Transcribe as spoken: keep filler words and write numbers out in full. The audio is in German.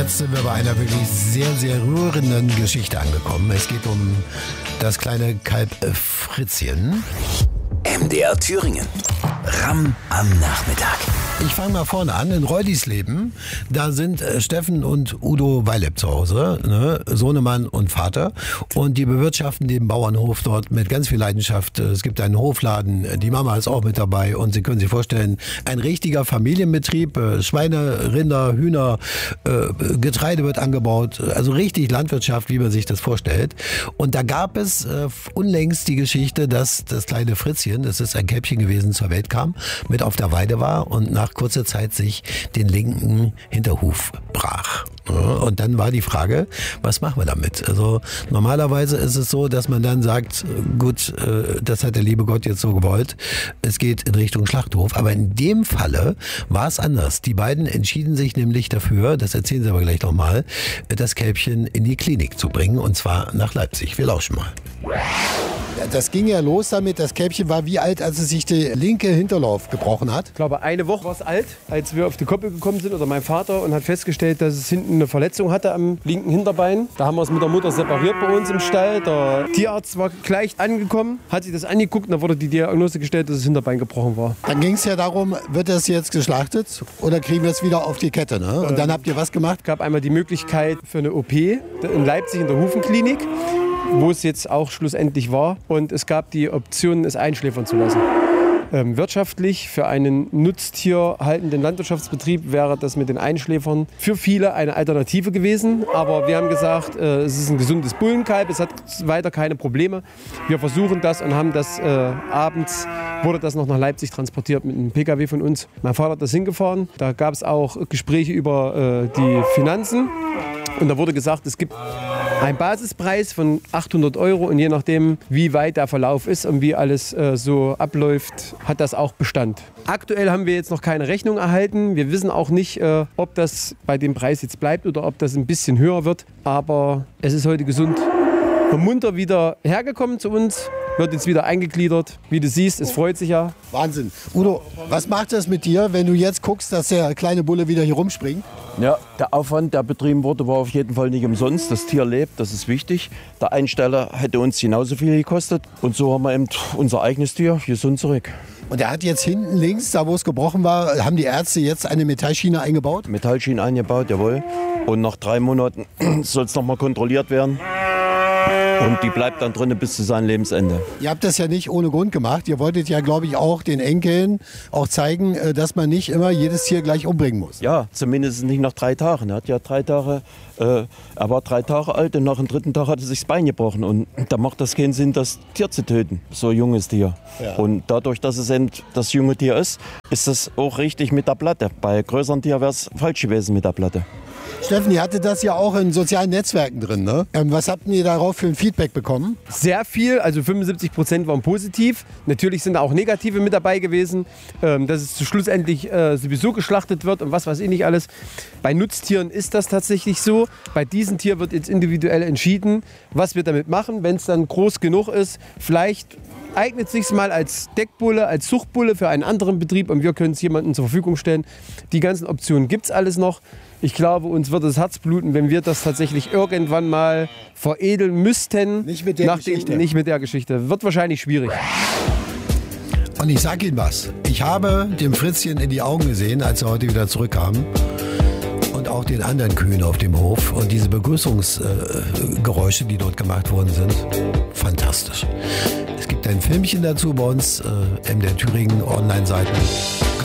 jetzt sind wir bei einer wirklich sehr, sehr rührenden Geschichte angekommen. Es geht um das kleine Kalb Fritzchen. M D R Thüringen. Ramm am Nachmittag. Ich fange mal vorne an. In Reudisleben, da sind äh, Steffen und Udo Weileb zu Hause, ne? Sohnemann und Vater. Und die bewirtschaften den Bauernhof dort mit ganz viel Leidenschaft. Es gibt einen Hofladen, die Mama ist auch mit dabei. Und Sie können sich vorstellen, ein richtiger Familienbetrieb. Äh, Schweine, Rinder, Hühner, äh, Getreide wird angebaut. Also richtig Landwirtschaft, wie man sich das vorstellt. Und da gab es äh, unlängst die Geschichte, dass das kleine Fritzchen, das ist ein Kälbchen gewesen, zur Welt kam, mit auf der Weide war und nach kurzer Zeit sich den linken Hinterhuf brach. Und dann war die Frage, was machen wir damit? Also normalerweise ist es so, dass man dann sagt, gut, das hat der liebe Gott jetzt so gewollt, es geht in Richtung Schlachthof. Aber in dem Falle war es anders. Die beiden entschieden sich nämlich dafür, das erzählen sie aber gleich nochmal, das Kälbchen in die Klinik zu bringen, und zwar nach Leipzig. Wir lauschen mal. Das ging ja los damit, das Kälbchen war wie alt, als es sich der linke Hinterlauf gebrochen hat? Ich glaube, eine Woche war es alt, als wir auf die Koppel gekommen sind, oder mein Vater, und hat festgestellt, dass es hinten eine Verletzung hatte am linken Hinterbein. Da haben wir es mit der Mutter separiert bei uns im Stall. Der Tierarzt war gleich angekommen, hat sich das angeguckt, und da wurde die Diagnose gestellt, dass das Hinterbein gebrochen war. Dann ging es ja darum, wird das jetzt geschlachtet oder kriegen wir es wieder auf die Kette? Ne? Und dann habt ihr was gemacht? Es gab einmal die Möglichkeit für eine O P in Leipzig in der Hufenklinik, wo es jetzt auch schlussendlich war. Und es gab die Option, es einschläfern zu lassen. Ähm, wirtschaftlich für einen nutztierhaltenden Landwirtschaftsbetrieb wäre das mit den Einschläfern für viele eine Alternative gewesen. Aber wir haben gesagt, äh, es ist ein gesundes Bullenkalb, es hat weiter keine Probleme. Wir versuchen das und haben das äh, abends, wurde das noch nach Leipzig transportiert mit einem P K W von uns. Mein Vater hat das hingefahren. Da gab es auch Gespräche über äh, die Finanzen. Und da wurde gesagt, es gibt einen Basispreis von achthundert Euro, und je nachdem, wie weit der Verlauf ist und wie alles äh, so abläuft, hat das auch Bestand. Aktuell haben wir jetzt noch keine Rechnung erhalten. Wir wissen auch nicht, äh, ob das bei dem Preis jetzt bleibt oder ob das ein bisschen höher wird. Aber es ist heute gesund und munter wieder hergekommen zu uns. Wird jetzt wieder eingegliedert. Wie du siehst, es freut sich ja. Wahnsinn. Udo, was macht das mit dir, wenn du jetzt guckst, dass der kleine Bulle wieder hier rumspringt? Ja, der Aufwand, der betrieben wurde, war auf jeden Fall nicht umsonst. Das Tier lebt, das ist wichtig. Der Einsteller hätte uns genauso viel gekostet. Und so haben wir eben unser eigenes Tier gesund zurück. Und er hat jetzt hinten links, da wo es gebrochen war, haben die Ärzte jetzt eine Metallschiene eingebaut? Metallschiene eingebaut, jawohl. Und nach drei Monaten soll es nochmal kontrolliert werden. Und die bleibt dann drinnen bis zu seinem Lebensende. Ihr habt das ja nicht ohne Grund gemacht. Ihr wolltet ja, glaube ich, auch den Enkeln auch zeigen, dass man nicht immer jedes Tier gleich umbringen muss. Ja, zumindest nicht nach drei Tagen. Er hat ja drei Tage, äh, er war drei Tage alt, und nach dem dritten Tag hat er sich das Bein gebrochen. Und da macht das keinen Sinn, das Tier zu töten, so ein junges Tier. Ja. Und dadurch, dass es eben das junge Tier ist, ist das auch richtig mit der Platte. Bei größeren Tieren wäre es falsch gewesen mit der Platte. Steffen, ihr hattet das ja auch in sozialen Netzwerken drin, ne? Ähm, was habt ihr darauf für ein Feedback bekommen? Sehr viel, also fünfundsiebzig Prozent waren positiv. Natürlich sind auch negative mit dabei gewesen, ähm, dass es schlussendlich äh, sowieso geschlachtet wird und was weiß ich nicht alles. Bei Nutztieren ist das tatsächlich so. Bei diesem Tier wird jetzt individuell entschieden, was wir damit machen, wenn es dann groß genug ist. Vielleicht eignet es sich mal als Deckbulle, als Zuchtbulle für einen anderen Betrieb, und wir können es jemandem zur Verfügung stellen. Die ganzen Optionen gibt es alles noch. Ich glaube, uns wird das Herz bluten, wenn wir das tatsächlich irgendwann mal veredeln müssten. Nicht mit der nach Geschichte. Den, nicht mit der Geschichte. Wird wahrscheinlich schwierig. Und ich sag Ihnen was. Ich habe dem Fritzchen in die Augen gesehen, als er heute wieder zurückkam. Und auch den anderen Kühen auf dem Hof. Und diese Begrüßungsgeräusche, äh, die dort gemacht worden sind, fantastisch. Es gibt ein Filmchen dazu bei uns, äh, M D R Thüringen Online-Seiten.